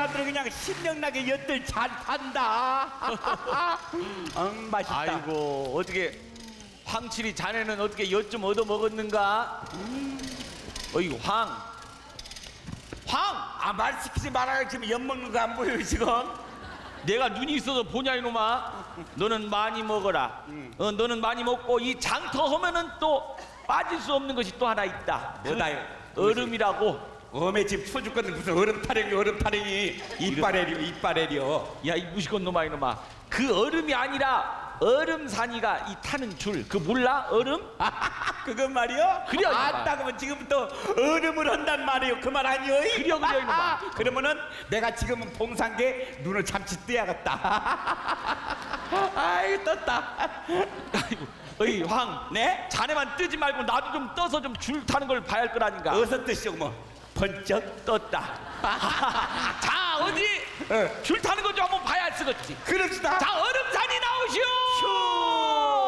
사람들은 그냥 신명나게 엿들 잘 탄다. 맛있다. 아이고 어떻게 황칠이 자네는 어떻게 엿 좀 얻어 먹었는가? 어이구 황. 아, 말 시키지 말아요. 지금 엿 먹는 거 안 보여요 지금? 내가 눈이 있어서 보냐 이놈아. 너는 많이 먹어라. 너는 많이 먹고 이 장터하면은 또 빠질 수 없는 것이 또 하나 있다. 뭐다요? 얼음이라고. 어메 지금 쳐 죽겠는 무슨 얼음 타령이 이빨에리요. 야 이 무식한 놈아 이놈아. 그 얼음이 아니라 얼음산이가 이 타는 줄 그 몰라? 얼음? 그건 말이요? 그래요, 이놈아. 아따 그러면 지금부터 얼음을 한단 말이요. 그 말 아니요? 그래요, 이놈아. 그러면은 내가 지금은 봉산게 눈을 잠시 뜨야겠다. 아이 떴다. 아이고 어이 황. 네? 자네만 뜨지 말고 나도 좀 떠서 좀 줄 타는 걸 봐야 할 거라니까. 어서 뜨시오 뭐. 번쩍 떴다. 자 어디 어. 줄 타는 거 좀 한번 봐야 할 쓰겠지. 그럽시다. 자 얼음산이 나오시오.